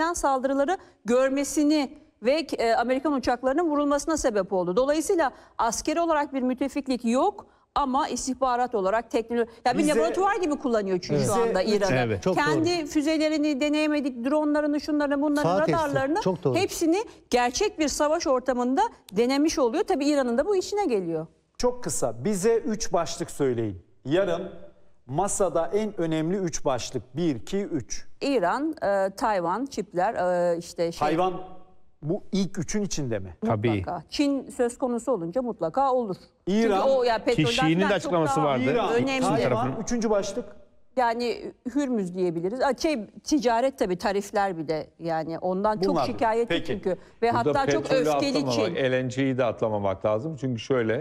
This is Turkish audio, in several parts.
düzenlenen saldırıları görmesini ve Amerikan uçaklarının vurulmasına sebep oldu. Dolayısıyla askeri olarak bir müttefiklik yok ama istihbarat olarak teknoloji, bir laboratuvar gibi kullanıyor çünkü şu anda İran'ı. Evet, kendi füzelerini deneyemedik, dronlarını, şunlarını, bunları, radarlarını hepsini gerçek bir savaş ortamında denemiş oluyor. Tabii İran'ın da bu işine geliyor. Çok kısa bize 3 başlık söyleyin. Yarın masada en önemli 3 başlık. 1, 2, 3. İran, Tayvan, çipler, işte şey. Tayvan bu ilk üçün içinde mi? Tabii. Çin söz konusu olunca mutlaka olur. İran, çünkü o yani petrolden Xi'nin de çok açıklaması daha vardı. İran, önemli. Tayvan, üçüncü başlık. Yani Hürmüz diyebiliriz. Ticaret tabii, tarifler bir de yani ondan Bunlar. çok şikayetli Peki. çünkü ve Burada hatta çok petrolü öfkeli Çin. LNG'yi de atlamamak lazım. Çünkü şöyle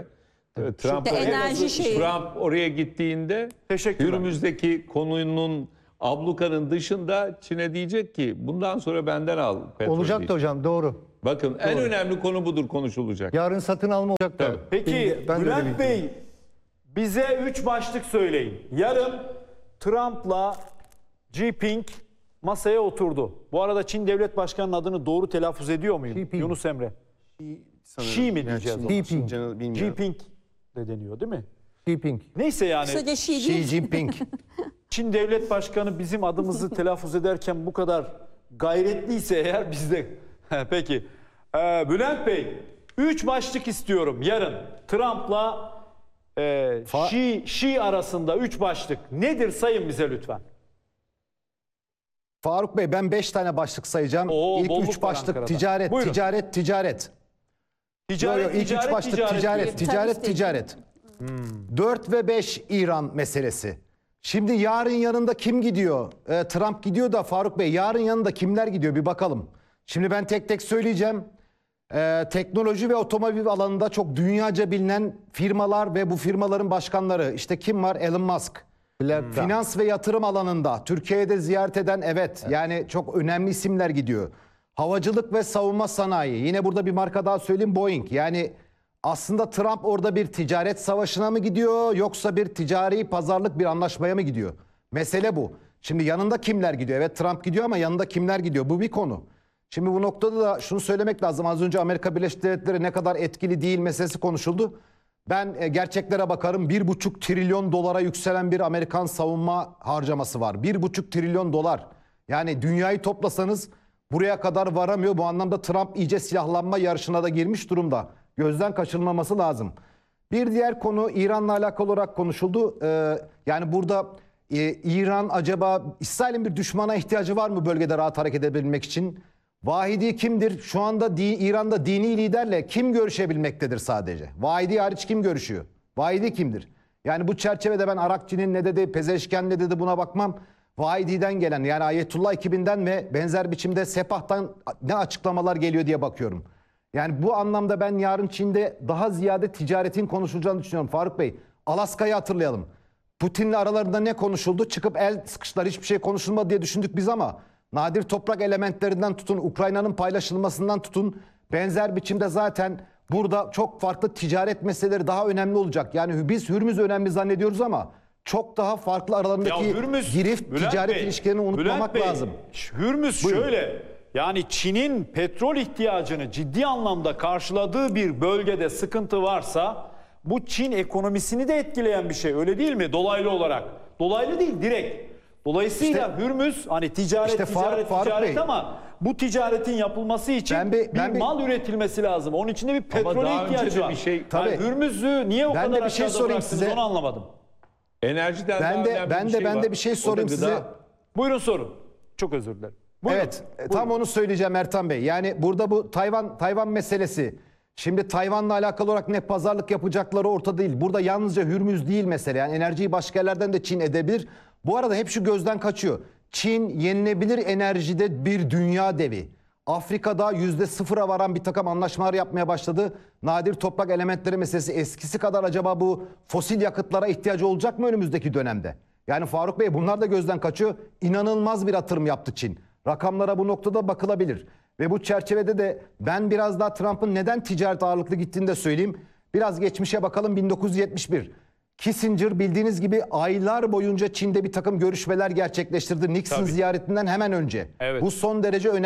Trump oraya gittiğinde Teşekkürler. Hürmüz'deki konunun ablukanın dışında Çin'e diyecek ki bundan sonra benden al petrol. Olacaktı hocam, doğru. Bakın en önemli konu budur konuşulacak. Yarın satın alma olacak da. Evet. Peki Ben de öyle Bülent Bey bize 3 başlık söyleyin. Yarın Trump'la Jinping masaya oturdu. Bu arada Çin Devlet Başkanı'nın adını doğru telaffuz ediyor muyum? Jinping. Yunus Emre. Xi mi diyeceğiz? ona? Jinping. Jinping de deniyor değil mi? Jinping. Neyse yani Kısaca Xi Xi değil. Jinping. Çin Devlet Başkanı bizim adımızı telaffuz ederken bu kadar gayretliyse eğer biz de... Peki. Bülent Bey 3 başlık istiyorum yarın. Trump'la Xi arasında 3 başlık. Nedir sayın bize lütfen. Faruk Bey, ben 5 tane başlık sayacağım. İlk bolluk 3 var başlık Ankara'da. ticaret, Buyurun. ticaret, ticaret. İlk 3 başlık ticaret, ticaret. 4 ve 5 İran meselesi. Şimdi yarın yanında kim gidiyor? Trump gidiyor da Faruk Bey, yarın yanında kimler gidiyor bir bakalım. Şimdi ben tek tek söyleyeceğim. Teknoloji ve otomobil alanında çok dünyaca bilinen firmalar ve bu firmaların başkanları. İşte kim var? Elon Musk. Finans ve yatırım alanında Türkiye'de ziyaret eden yani çok önemli isimler gidiyor. Havacılık ve savunma sanayi. Yine burada bir marka daha söyleyeyim, Boeing. Yani aslında Trump orada bir ticaret savaşına mı gidiyor yoksa bir ticari pazarlık bir anlaşmaya mı gidiyor? Mesele bu. Şimdi yanında kimler gidiyor? Evet, Trump gidiyor ama yanında kimler gidiyor? Bu bir konu. Şimdi bu noktada da şunu söylemek lazım. Az önce Amerika Birleşik Devletleri ne kadar etkili değil meselesi konuşuldu. Ben gerçeklere bakarım. 1,5 trilyon dolara yükselen bir Amerikan savunma harcaması var. 1,5 trilyon dolar. Yani dünyayı toplasanız buraya kadar varamıyor. Bu anlamda Trump iyice silahlanma yarışına da girmiş durumda. Gözden kaçırılmaması lazım. Bir diğer konu İran'la alakalı olarak konuşuldu. Yani burada İran acaba İsrail'in bir düşmana ihtiyacı var mı bölgede rahat hareket edebilmek için? Vahidi kimdir? Şu anda İran'da dini liderle kim görüşebilmektedir sadece? Vahidi hariç kim görüşüyor? Vahidi kimdir? Yani bu çerçevede ben Arakçı'nın ne dedi, Pezeşken ne dedi buna bakmam. Vahidi'den gelen yani Ayetullah ekibinden ve benzer biçimde Sepah'tan ne açıklamalar geliyor diye bakıyorum. Yani bu anlamda ben yarın Çin'de daha ziyade ticaretin konuşulacağını düşünüyorum. Faruk Bey, Alaska'yı hatırlayalım. Putin'le aralarında ne konuşuldu? Çıkıp el sıkıştılar, hiçbir şey konuşulmadı diye düşündük biz ama nadir toprak elementlerinden tutun, Ukrayna'nın paylaşılmasından tutun, benzer biçimde zaten burada çok farklı ticaret meseleleri daha önemli olacak. Yani biz Hürmüz önemli zannediyoruz ama çok daha farklı aralarındaki girift ticaret ilişkilerini unutmamak lazım. Hürmüz şöyle, yani Çin'in petrol ihtiyacını ciddi anlamda karşıladığı bir bölgede sıkıntı varsa bu Çin ekonomisini de etkileyen bir şey, öyle değil mi? Dolaylı olarak. Dolaylı değil, direkt. Dolayısıyla Hürmüz hani ticaret ama bu ticaretin yapılması için bir mal üretilmesi lazım. Onun için de bir petrole ihtiyacı var. Yani Hürmüz'ü niye o kadar aşağıda bıraktınız onu anlamadım. Enerjiden ben de bir şey sorayım size. Buyurun sorun. Çok özür dilerim. Buyurun. Evet, tam onu söyleyeceğim Ertan Bey. Yani burada bu Tayvan meselesi. Şimdi Tayvan'la alakalı olarak ne pazarlık yapacakları ortada değil. Burada yalnızca Hürmüz değil mesele. Yani enerjiyi başka yerlerden de Çin edebilir. Bu arada hep şu gözden kaçıyor. Çin yenilebilir enerjide bir dünya devi. Afrika'da %0'a varan bir takım anlaşmalar yapmaya başladı. Nadir toprak elementleri meselesi eskisi kadar acaba bu fosil yakıtlara ihtiyacı olacak mı önümüzdeki dönemde? Yani Faruk Bey bunlar da gözden kaçıyor. İnanılmaz bir atırım yaptı Çin. Rakamlara bu noktada bakılabilir. Ve bu çerçevede de ben biraz daha Trump'ın neden ticaret ağırlıklı gittiğini de söyleyeyim. Biraz geçmişe bakalım. 1971. Kissinger bildiğiniz gibi aylar boyunca Çin'de bir takım görüşmeler gerçekleştirdi. Nixon ziyaretinden hemen önce. Bu son derece önemli.